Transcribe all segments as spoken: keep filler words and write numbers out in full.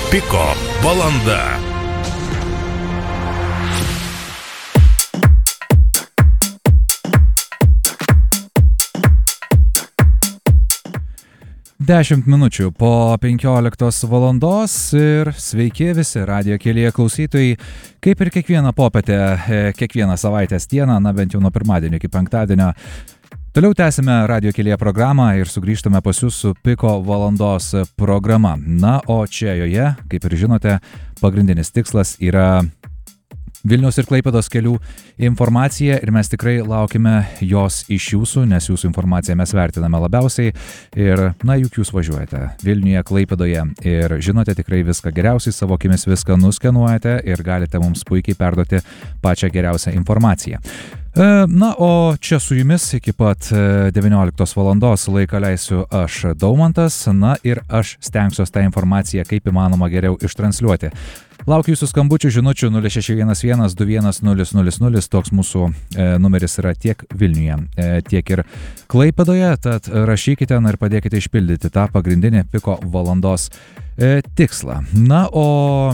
Piko valanda. Dešimt minučių po penkioliktos valandos ir sveiki visi radijo kelyje klausytojai. Kaip ir kiekvieną popietę, kiekvieną savaitės dieną, na bent jau nuo pirmadienio iki penktadienio, toliau tęsime radijo kelyje programą ir sugrįžtame pas jūs su Piko valandos programa. Na, o čia joje, kaip ir žinote, pagrindinis tikslas yra Vilniaus ir Klaipėdos kelių informacija ir mes tikrai laukime jos iš jūsų, nes jūsų informaciją mes vertiname labiausiai ir, na, juk jūs važiuojate Vilniuje, Klaipėdoje ir žinote tikrai viską geriausiai, savo akimis viską nuskenuojate ir galite mums puikiai perduoti pačią geriausią informaciją. Na, o čia su jumis iki pat devynioliktos valandos laiką leisiu aš, Daumantas, na ir aš stengsiuos tą informaciją kaip įmanoma geriau ištransliuoti. Laukiu jūsų skambučių žinučių nulis šeši vienas vienas du vienas nulis nulis nulis, toks mūsų e, numeris yra tiek Vilniuje, e, tiek ir Klaipėdoje, tad rašykite na, ir padėkite išpildyti tą pagrindinį Piko valandos e, tikslą. Na, o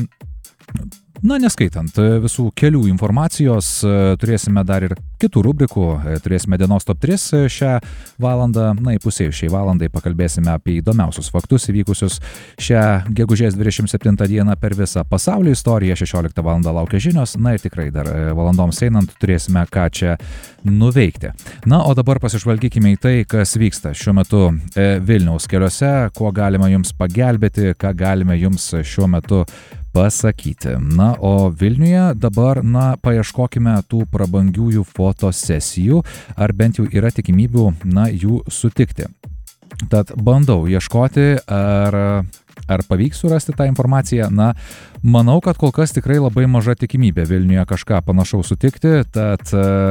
Na, neskaitant visų kelių informacijos, turėsime dar ir kitų rubrikų, turėsime dienos top tris šią valandą, na, įpusėjus šiai valandai pakalbėsime apie įdomiausius faktus įvykusius šią gegužės dvidešimt septintą dieną per visą pasaulio istoriją, šešioliktą valandą laukia žinios, na ir tikrai dar valandoms einant turėsime ką čia nuveikti. Na, o dabar pasižvalgykime į tai, kas vyksta šiuo metu Vilniaus keliuose, kuo galima jums pagelbėti, ką galime jums šiuo metu pasakyti. Na, o Vilniuje dabar, na, paieškokime tų prabangiųjų fotosesijų, ar bent jau yra tikimybių, na, jų sutikti. Tad bandau ieškoti, ar, ar pavyks surasti tą informaciją. Na, manau, kad kol kas tikrai labai maža tikimybė Vilniuje kažką panašaus sutikti, tad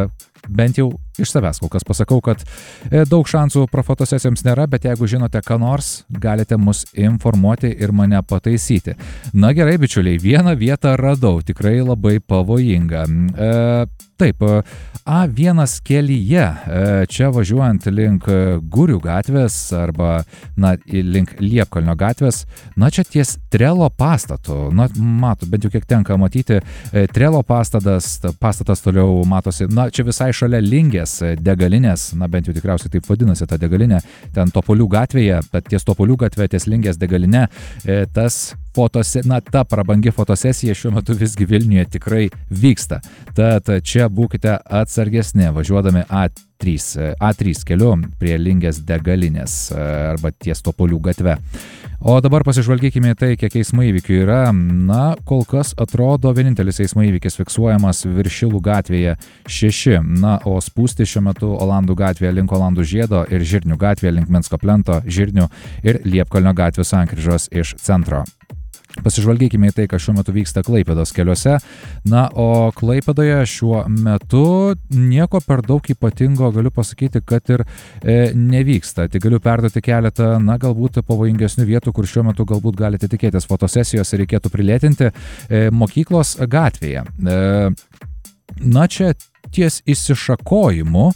bent jau iš savęs kol kas pasakau, kad daug šansų fotosesijoms nėra, bet jeigu žinote ką nors, galite mus informuoti ir mane pataisyti. Na gerai, bičiuliai, vieną vietą radau, tikrai labai pavojinga. E, taip, A vienas kelyje, e, čia važiuojant link Gurių gatvės arba, na, link Liepkalnio gatvės, na, čia ties Trelo pastatu, na, matau, bent jau kiek tenka matyti, e, Trelo pastatas, pastatas toliau matosi, na, čia visai šalia Lingės degalinės, na bent jau tikriausiai taip vadinasi ta degalinė, ten Topolių gatvėje, bet ties Topolių gatvė, ties Lingės degalinė, e, tas fotose, na, ta prabangi fotosesija šiuo metu visgi Vilniuje tikrai vyksta. Tad čia būkite atsargesni, važiuodami A trys, A trys keliu prie Lingės degalinės arba ties Topolių gatve. O dabar pasižvalgykime į tai, kiek eismo įvykių yra. Na, kol kas atrodo vienintelis eismo įvykis fiksuojamas Viršilų gatvėje šeši. Na, o spūsti šiuo metu Olandų gatvėje link Olandų žiedo ir Žirnių gatvėje link Minsko plento, Žirnių ir Liepkalnio gatvių sankryžos iš centro. Pasižvalgykime į tai, kas šiuo metu vyksta Klaipėdos keliuose. Na, o Klaipėdoje šiuo metu nieko per daug ypatingo galiu pasakyti, kad ir e, nevyksta. Tik galiu perduoti keletą, na, galbūt pavojingesnių vietų, kur šiuo metu galbūt galite tikėtis fotosesijos ir reikėtų prilėtinti e, mokyklos gatvėje. E, na, čia ties išsišakojimu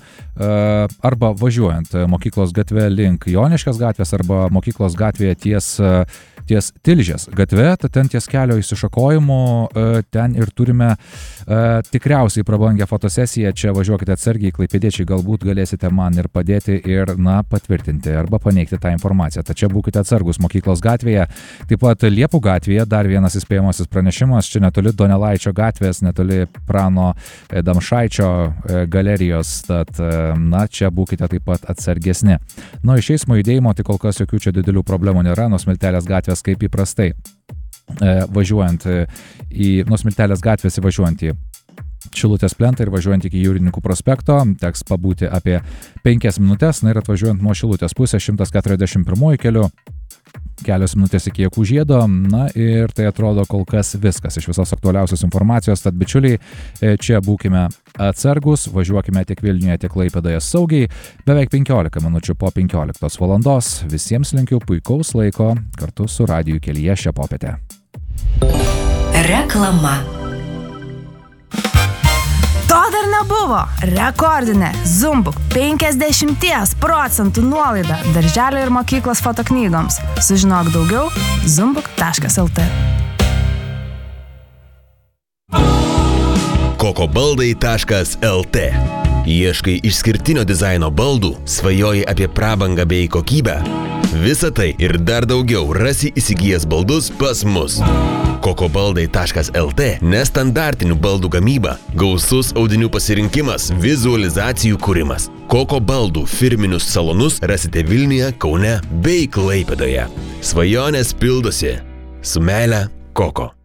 arba važiuojant mokyklos gatve link Joniškės gatvės arba mokyklos gatvėje ties, ties Tilžės gatve, tad ten ties kelio išsišakojimu ten ir turime tikriausiai prabangę fotosesiją. Čia važiuokite atsargiai, klaipėdiečiai, galbūt galėsite man ir padėti ir, na, patvirtinti arba paneigti tą informaciją. Tačiau būkite atsargus mokyklos gatvėje. Taip pat Liepų gatvėje dar vienas įspėjamasis pranešimas, čia netoli Donelaičio gatvės, netoli Prano Damšaičio galerijos, tad, na, čia būkite taip pat atsargesni. Nu, iš eismo judėjimo tai kol kas jokių čia didelių problemų nėra, nuo Smiltelės gatvės kaip įprastai važiuojant į, nuo Smiltelės gatvės įvažiuojant į Šilutės plentą ir važiuojant iki Jūrininkų prospekto, teks pabūti apie penkias minutės, na ir atvažiuojant nuo Šilutės pusės šimtas keturiasdešimt pirmuoju keliu, kelios minutės iki Jakų žiedo, na ir tai atrodo kol kas viskas iš visos aktualiausios informacijos, tad bičiuliai, čia būkime atsargus, važiuokime tiek Vilniuje, tiek Klaipėdoje saugiai, beveik penkiolika minučių po penkioliktos valandos, visiems linkiu puikaus laiko kartu su radiju kelyje šią popietę. Reklama. To dar nebuvo. Rekordinė Zumbuk penkiasdešimt procentų nuolaida darželio ir mokyklos fotoknygoms. Sužinok daugiau zumbuk taškas el te. kokobaldai taškas el te. Ieškai išskirtinio dizaino baldų, svajoji apie prabangą bei kokybę. Visą tai ir dar daugiau rasi įsigijęs baldus pas mus. kokobaldai taškas el te nestandartinių baldų gamyba, gausus audinių pasirinkimas, vizualizacijų kūrimas. Kokobaldų firminius salonus rasite Vilniuje, Kaune bei Klaipėdoje. Svajonės pildosi. Su meile, Koko.